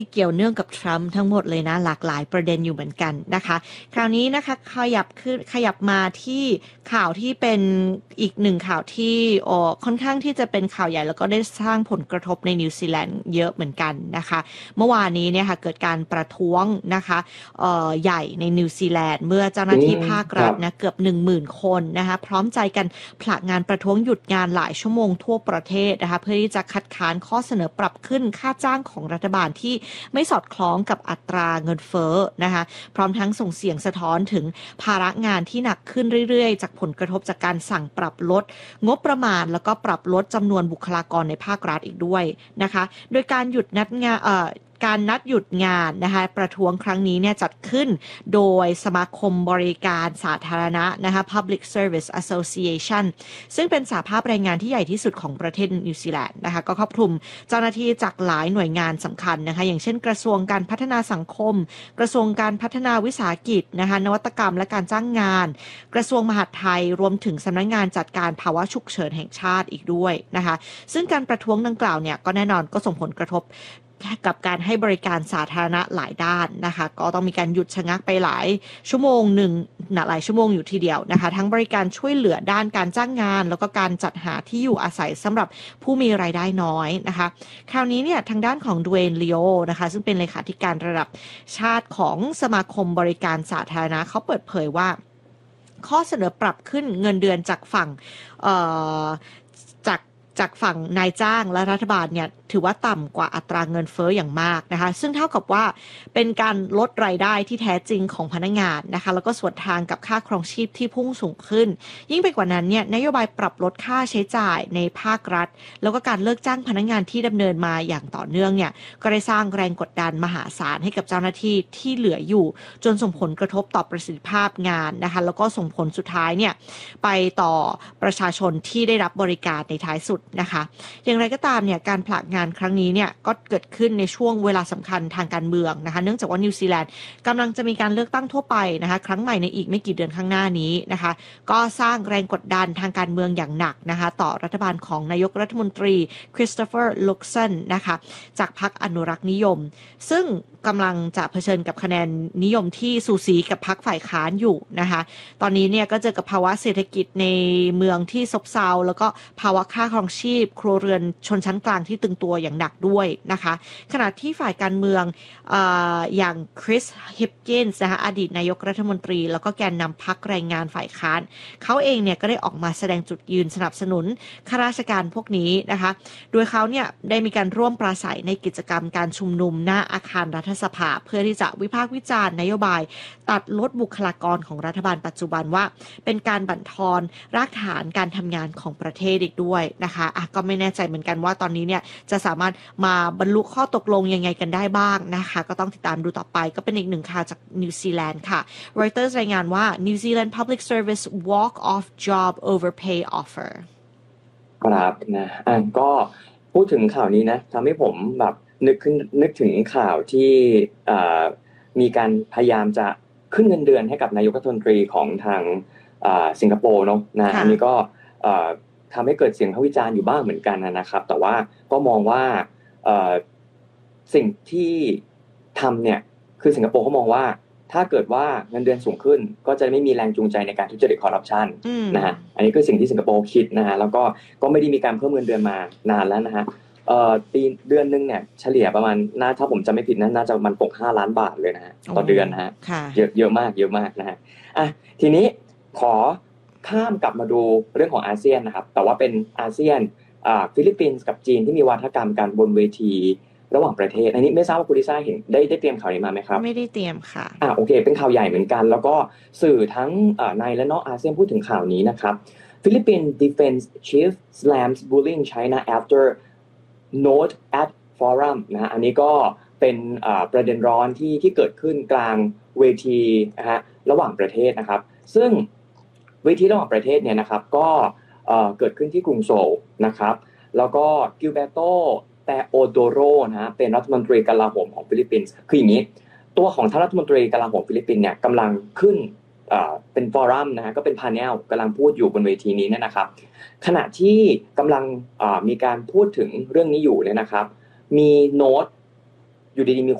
เกี่ยวเนื่องกับทรัมป์ทั้งหมดเลยนะหลากหลายประเด็นอยู่เหมือนกันนะคะคราวนี้นะคะขยับมาที่ข่าวที่เป็นอีกหนึ่งข่าวที่ค่อนข้างที่จะเป็นข่าวใหญ่แล้วก็ได้สร้างผลกระทบในนิวซีแลนด์เยอะเหมือนกันนะคะเมื่อวานนี้เนี่ยค่ะเกิดการประท้วงนะคะใหญ่ในนิวซีแลนด์เมื่อเจ้าหน้าที่ภาครัฐนะเกือบ 10,000 คนนะคะพร้อมใจกันผลักงานประท้วงหยุดงานหลายชั่วโมงทั่วประเทศนะคะเพื่อที่จะคัดค้านข้อเสนอปรับขึ้นค่าจ้างของรัฐบาลที่ไม่สอดคล้องกับอัตราเงินเฟ้อนะคะพร้อมทั้งส่งเสียงสะท้อนถึงภาระงานที่หนักขึ้นเรื่อยๆจากผลกระทบจากการสั่งปรับลดงบประมาณแล้วก็ปรับลดจำนวนบุคลากรในภาครัฐอีกด้วยนะคะโดยการหยุดนัดหยุดงานนะคะประท้วงครั้งนี้เนี่ยจัดขึ้นโดยสมาคมบริการสาธารณะนะคะ Public Service Association ซึ่งเป็นสหภาพแรงงานที่ใหญ่ที่สุดของประเทศนิวซีแลนด์นะคะก็ครอบคลุมเจ้าหน้าที่จากหลายหน่วยงานสำคัญนะคะอย่างเช่นกระทรวงการพัฒนาสังคมกระทรวงการพัฒนาวิสาหกิจนะคะนวัตกรรมและการจ้างงานกระทรวงมหาดไทยรวมถึงสำนักงานจัดการภาวะฉุกเฉินแห่งชาติอีกด้วยนะคะซึ่งการประท้วงดังกล่าวเนี่ยก็แน่นอนก็ส่งผลกระทบกับการให้บริการสาธารณะหลายด้านนะคะก็ต้องมีการหยุดชะงักไปหลายชั่วโมงหลายชั่วโมงอยู่ทีเดียวนะคะทั้งบริการช่วยเหลือด้านการจ้างงานแล้วก็การจัดหาที่อยู่อาศัยสำหรับผู้มีรายได้น้อยนะคะคราวนี้เนี่ยทางด้านของดูเอนลีโอนะคะซึ่งเป็นเลขาธิการระดับชาติของสมาคมบริการสาธารณะเขาเปิดเผยว่าข้อเสนอปรับขึ้นเงินเดือนจากฝั่งจากฝั่งนายจ้างและรัฐบาลเนี่ยถือว่าต่ำกว่าอัตราเงินเฟ้ออย่างมากนะคะซึ่งเท่ากับว่าเป็นการลดรายได้ที่แท้จริงของพนักงานนะคะแล้วก็ส่วนทางกับค่าครองชีพที่พุ่งสูงขึ้นยิ่งไปกว่านั้นเนี่ยนโยบายปรับลดค่าใช้จ่ายในภาครัฐแล้วก็การเลิกจ้างพนักงานที่ดำเนินมาอย่างต่อเนื่องเนี่ยก็ได้สร้างแรงกดดันมหาศาลให้กับเจ้าหน้าที่ที่เหลืออยู่จนส่งผลกระทบต่อประสิทธิภาพงานนะคะแล้วก็ส่งผลสุดท้ายเนี่ยไปต่อประชาชนที่ได้รับบริการในท้ายสุดนะคะอย่างไรก็ตามเนี่ยการผลักงานครั้งนี้เนี่ยก็เกิดขึ้นในช่วงเวลาสำคัญทางการเมืองนะคะเนื่องจากว่านิวซีแลนด์กำลังจะมีการเลือกตั้งทั่วไปนะคะครั้งใหม่ในอีกไม่กี่เดือนข้างหน้านี้นะคะก็สร้างแรงกดดันทางการเมืองอย่างหนักนะคะต่อรัฐบาลของนายกรัฐมนตรีคริสโตเฟอร์ลุกสันนะคะจากพรรคอนุรักษ์นิยมซึ่งกำลังจะเผชิญกับคะแนนนิยมที่สูสีกับพรรคฝ่ายค้านอยู่นะคะตอนนี้เนี่ยก็เจอกับภาวะเศรษฐกิจในเมืองที่ซบเซาแล้วก็ภาวะค่าครองชีพครัวเรือนชนชั้นกลางที่ตึงตัวอย่างหนักด้วยนะคะขณะที่ฝ่ายการเมืองอย่างคริสฮิปกินส์นะคะอดีตนายกรัฐมนตรีแล้วก็แกนนำพรรคแรงงานฝ่ายค้านเขาเองเนี่ยก็ได้ออกมาแสดงจุดยืนสนับสนุนข้าราชการพวกนี้นะคะโดยเขาเนี่ยได้มีการร่วมปราศัยในกิจกรรมการชุมนุมหน้าอาคารรัฐสภาเพื่อที่จะวิพากษ์วิจารณ์นโยบายตัดลดบุคลากรของรัฐบาลปัจจุบันว่าเป็นการบั่นทอนรากฐานการทำงานของประเทศอีกด้วยนะคะก็ไม่แน่ใจเหมือนกันว่าตอนนี้เนี่ยจะสามารถมาบรรลุข้อตกลงยังไงกันได้บ้างนะคะก็ต้องติดตามดูต่อไปก็เป็นอีกหนึ่งข่าวจากนิวซีแลนด์ค่ะ Reuters รายงานว่า New Zealand Public Service walk off job over pay offer ครับนะก็พูดถึงข่าวนี้นะทำให้ผมแบบนึกถึงข่าวที่มีการพยายามจะขึ้นเงินเดือนให้กับนายกรัฐมนตรีของทางสิงคโปร์เนาะนะอันนี้ก็ทำให้เกิดเสียงวิจารณ์อยู่บ้างเหมือนกันนะครับแต่ว่าก็มองว่าสิ่งที่ทำเนี่ยคือสิงคโปร์เขามองว่าถ้าเกิดว่าเงินเดือนสูงขึ้นก็จะไม่มีแรงจูงใจในการทุจริตคอร์รัปชันนะฮะอันนี้คือสิ่งที่สิงคโปร์คิดนะฮะแล้วก็ไม่ได้มีการเพิ่มเงินเดือนมานานแล้วนะฮะปีเดือนนึงเนี่ยเฉลี่ยประมาณถ้าผมจำไม่ผิดน่าจะมันตก5 ล้านบาทเลยนะฮะต่อเดือนนะฮะเยอะมากนะฮะทีนี้ขอข้ามกลับมาดูเรื่องของอาเซียนนะครับแต่ว่าเป็นอาเซียนฟิลิปปินส์กับจีนที่มีวาทกรรมกันบนเวทีระหว่างประเทศอันนี้ไม่ทราบว่าคุณลิซ่าเห็นได้เตรียมข่าวนี้มาไหมครับไม่ได้เตรียมค่ะโอเคเป็นข่าวใหญ่เหมือนกันแล้วก็สื่อทั้งในและนอกอาเซียนพูดถึงข่าวนี้นะครับ Philippine Defense Chief slams bullying China after note at forum นะฮะอันนี้ก็เป็นประเด็นร้อนที่เกิดขึ้นกลางเวทีนะฮะระหว่างประเทศนะครับซึ่งเวทีระหว่างประเทศเนี่ยนะครับก็เกิดขึ้นที่กรุงโซลนะครับแล้วก็กิลเบโตแต่โอโดโรนะฮะเป็นรัฐมนตรีกลาโหมของฟิลิปปินส์คืออย่างนี้ตัวของท่านรัฐมนตรีกลาโหมฟิลิปปินส์เนี่ยกำลังขึ้นเป็นฟอรัมนะฮะก็เป็นพาเนลกำลังพูดอยู่บนเวทีนี้เนี่ยนะครับขณะที่กำลังมีการพูดถึงเรื่องนี้อยู่เนี่ยนะครับมีโน้ตอยู่ดีๆมี